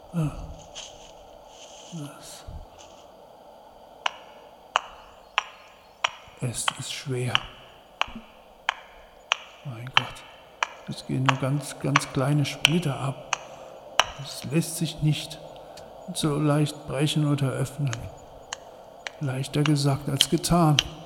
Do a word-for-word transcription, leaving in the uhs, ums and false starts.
Das. Es ist schwer. Mein Gott, es gehen nur ganz, ganz kleine Splitter ab. Es lässt sich nicht so leicht brechen oder öffnen. Leichter gesagt als getan.